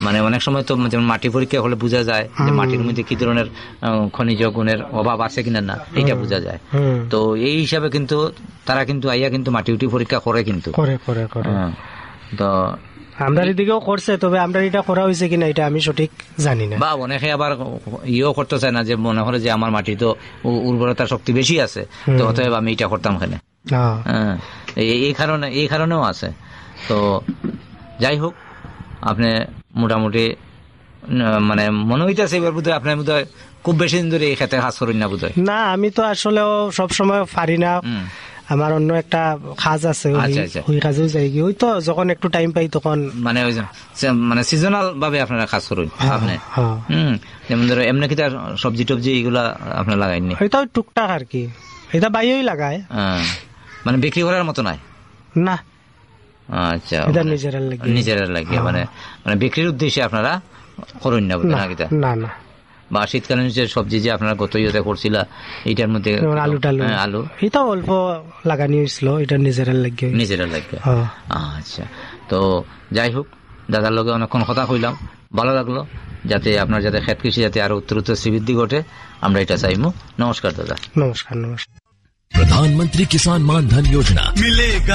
মানে অনেক সময় তো যেমন মাটি পরীক্ষা হলে বোঝা যায় যে মাটির মধ্যে কি ধরনের খনিজ গুণের অভাব আছে কিনা না, এটা বোঝা যায়। তো এই হিসাবে কিন্তু তারা কিন্তু আইয়া কিন্তু মাটি উটি পরীক্ষা করে কিন্তু করে। তো আমরা এদিকেও করছে, তবে আমরা এটা করা হয়েছে কিনা এটা আমি সঠিক জানি না। বা অনেকে আবার ইয়েও করতে চায় না, যে মনে করে যে আমার মাটি তো উর্বরতা শক্তি বেশি আছে, তো অতএব আমি এটা করতাম এখানে। এই কারণেও আছে। তো যাই হোক, আপনি মোটামুটি মানে মনে হইতেছে এবার বোধহয় আপনার বোধহয় খুব বেশি দিন ধরে এই ক্ষেত্রে কাজ করেন না বোধহয়। না, আমি তো আসলে সবসময় পারি না, আমার অন্য একটা কাজ আছে, ওই কাজেও যাই কি, ওই তো যখন একটু টাইম পাই তখন মানে ওই মানে সিজনাল ভাবে আপনারা কাজ করুন আপনি। যেমন ধরো এমনি কি তার সবজি টবজি এগুলা আপনার লাগাইনি? এটা টুকটাক আর কি, এটা বাইরেই লাগায়, মানে বিক্রি করার মতো নাই না। আচ্ছা, এটা নিজেরা লাগিয়ে মানে মানে বিক্রির উদ্দেশ্যে আপনারা করুন না না না। বা শীতকালীন যে সবজি যে আপনারা গত ইয়েতে করছিল এটার মধ্যে আলু এটা অল্প লাগানি হয়েছিল, এটা নিজেরা লাগিয়ে। আচ্ছা, তো যাই হোক, দাদার লগে অনেকক্ষণ কথা কইলাম, ভালো লাগলো। যাতে আপনার যাতে ক্ষেত কৃষি যাতে আরো উত্তরোত্তর শ্রীবৃদ্ধি ঘটে, আমরা এটা চাইবো। নমস্কার দাদা। নমস্কার। प्रधानमंत्री किसान मान धन योजना मिलेगा